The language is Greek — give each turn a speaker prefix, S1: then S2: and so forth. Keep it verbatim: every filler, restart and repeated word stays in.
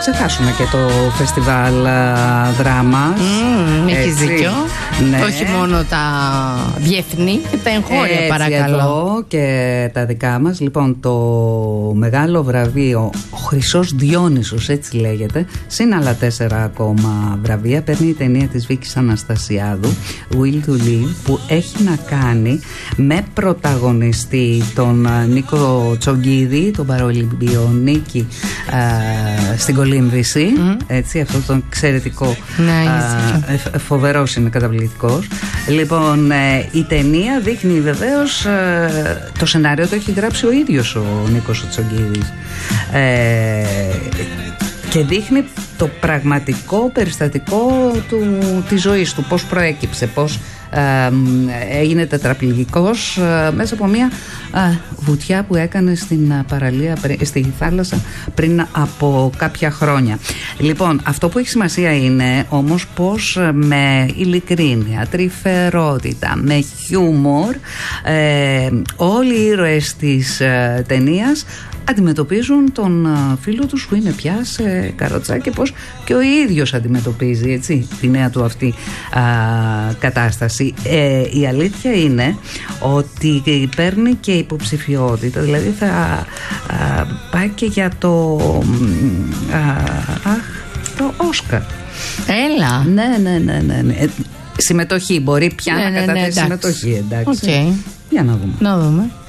S1: ξεχάσουμε και το φεστιβάλ δράμας.
S2: Mm, έχεις δίκιο. Ναι. Όχι μόνο τα διεθνή και τα εγχώρια, έτσι, παρακαλώ.
S1: Εδώ και τα δικά μας. Λοιπόν, το μεγάλο βραβείο, ο Χρυσός Διόνυσος, έτσι λέγεται, συν άλλα τέσσερα ακόμα βραβεία, παίρνει η ταινία της Βίκης Αναστασιάδου, Will to Live, που έχει να κάνει με πρωταγωνιστή τον Νίκο Τσογκίδη, τον παρολυμπιονίκη ε, στην κολύμβηση. Mm. Έτσι, αυτό τον εξαιρετικό,
S2: ναι,
S1: ε, φοβερός είναι, καταπληκτικός. Λοιπόν, ε, η ταινία δείχνει βεβαίως, ε, το σενάριο το έχει γράψει ο ίδιος ο Νίκος ο Τσογκίδης, ε, και δείχνει το πραγματικό περιστατικό του, της ζωής του, πώς προέκυψε, πώς ε, έγινε τετραπληγικός ε, μέσα από μια ε, βουτιά που έκανε στην παραλία, στη θάλασσα, πριν από κάποια χρόνια. Λοιπόν, αυτό που έχει σημασία είναι όμως πώς με ειλικρίνεια, τρυφερότητα, με χιούμορ, ε, όλοι οι ήρωες της ε, ταινίας αντιμετωπίζουν τον φίλο τους που είναι πια σε καροτσά και πώς και ο ίδιος αντιμετωπίζει, έτσι, τη νέα του αυτή α, κατάσταση. Ε, η αλήθεια είναι ότι παίρνει και υποψηφιότητα, δηλαδή θα α, πάει και για το α, αχ, το Όσκαρ.
S2: Έλα.
S1: Ναι, ναι, ναι, ναι, ναι. Ε, συμμετοχή, μπορεί πια, ναι, να καταθέσει, ναι, ναι, συμμετοχή, εντάξει.
S2: Okay.
S1: Για να δούμε.
S2: Να δούμε.